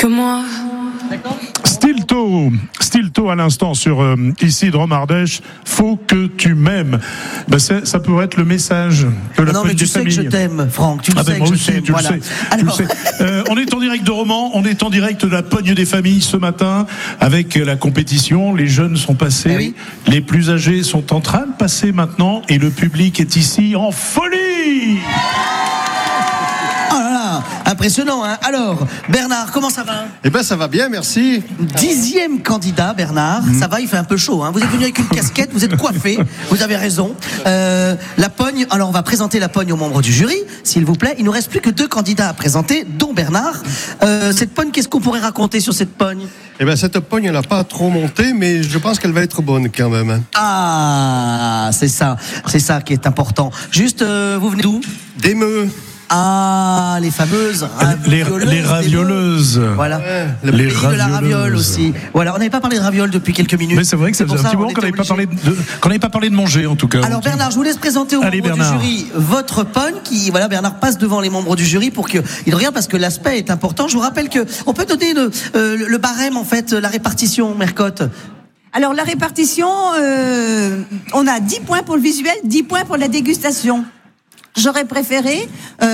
que moi. Stilto à l'instant sur ici de Romardèche, faut que tu m'aimes. Ben ça pourrait être le message de la Non mais tu sais que je t'aime, Franck. Tu sais que je t'aime. Voilà. Alors... on est en direct de Romans, on est en direct de la Pogne des familles ce matin avec la compétition. Les jeunes sont passés, oui. Les plus âgés sont en train de passer maintenant et le public est ici en folie. Impressionnant, hein. Alors, Bernard, comment ça va? Eh ben, ça va bien, merci. 10e candidat, Bernard. Ça va, il fait un peu chaud, hein. Vous êtes venu avec une casquette, vous êtes coiffé, vous avez raison. La Pogne, alors on va présenter la Pogne aux membres du jury, s'il vous plaît. Il nous reste plus que 2 candidats à présenter, dont Bernard. Cette Pogne, qu'est-ce qu'on pourrait raconter sur cette Pogne? Eh ben, cette Pogne, elle n'a pas trop monté, mais je pense qu'elle va être bonne quand même. Ah, c'est ça qui est important. Juste, vous venez d'où? D'Emeux. Ah, les fameuses ravioleuses. Les ravioleuses. Voilà. Le pays de la raviole aussi. Voilà, on n'avait pas parlé de raviole depuis quelques minutes. Mais c'est vrai que ça faisait un petit moment qu'on n'avait pas parlé de manger, en tout cas. Alors Bernard, je vous laisse présenter aux membres du jury votre Pogne qui, voilà, Bernard passe devant les membres du jury pour qu'ils regardent parce que l'aspect est important. Je vous rappelle que on peut donner le barème, en fait, la répartition, Mercotte. Alors la répartition, on a 10 points pour le visuel, 10 points pour la dégustation. J'aurais préféré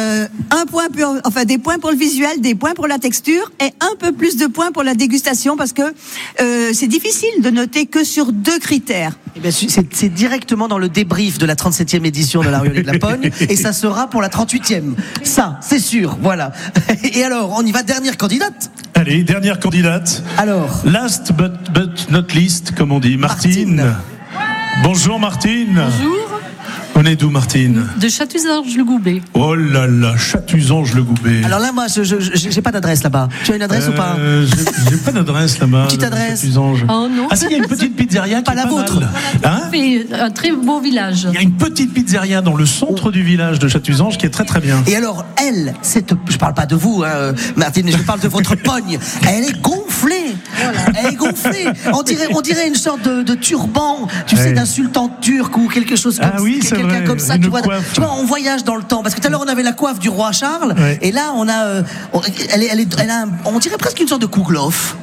des points pour le visuel, des points pour la texture et un peu plus de points pour la dégustation parce que c'est difficile de noter que sur 2 critères. Eh bien, c'est directement dans le débrief de la 37e édition de la Riolet de la Pogne et ça sera pour la 38e. Ça, c'est sûr, voilà. Et alors, on y va, dernière candidate. Allez, dernière candidate. Alors. Last but not least, comme on dit, Martine. Bonjour Martine. Bonjour. On est d'où, Martine? De Chatuzange-le-Goubet. Oh là là, Chatuzange-le-Goubet. Alors là, moi, j'ai pas d'adresse là-bas. Tu as une adresse ou pas? J'ai pas d'adresse là-bas. Petite adresse. Chatuzange. Oh non. Ah si, il y a une petite pizzeria qui pas est la pas vôtre. mal. Hein? C'est un très beau village. Il y a une petite pizzeria dans le centre du village de Chatuzange qui est très très bien. Et alors, je parle pas de vous, hein, Martine, je parle de votre Pogne. Elle est gonflée. Voilà. Elle est gonflée. On dirait une sorte de turban, tu sais, d'un sultan turc ou quelque chose comme ça. Ah oui, c'est quelqu'un vrai. Comme ça, Une tu vois, on voyage dans le temps. Parce que tout à l'heure, on avait la coiffe du roi Charles. Ouais. Et là, on a, on dirait presque une sorte de Kouglof.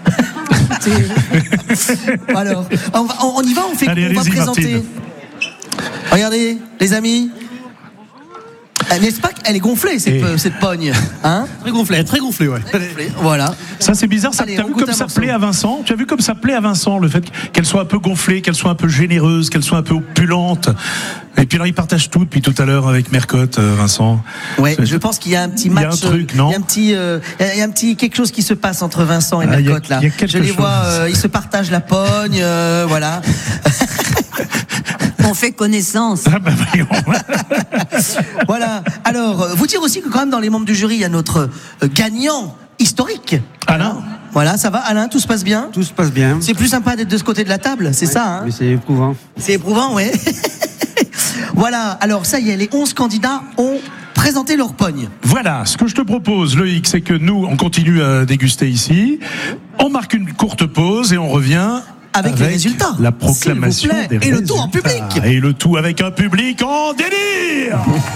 Alors, on y va, on va présenter. Martine. Regardez, les amis. N'est-ce pas qu'elle est gonflée, cette Pogne, hein? Très gonflée, ouais. Voilà. Ça, c'est bizarre. Tu as vu comme ça plaît à Vincent? Tu as vu comme ça plaît à Vincent, le fait qu'elle soit un peu gonflée, qu'elle soit un peu généreuse, qu'elle soit un peu opulente. Et puis là, ils partagent tout depuis tout à l'heure avec Mercotte, Vincent. Ouais, je pense qu'il y a un petit match. Il y a un truc, non? Il y a un petit quelque chose qui se passe entre Vincent et Mercotte, là. Je les vois, ils se partagent la Pogne, voilà. On fait connaissance. Ah bah voyons. Voilà. Alors, vous dire aussi que quand même dans les membres du jury, il y a notre gagnant historique. Alain. Voilà, ça va, Alain, tout se passe bien? Tout se passe bien. C'est plus sympa d'être de ce côté de la table, c'est ça, hein? Mais c'est éprouvant. C'est éprouvant, ouais. Voilà, alors ça y est, les 11 candidats ont présenté leur Pogne. Voilà, ce que je te propose, Loïc, c'est que nous, on continue à déguster ici. On marque une courte pause et on revient avec les résultats. La proclamation des résultats. Et le tout en public. Et le tout avec un public en délire.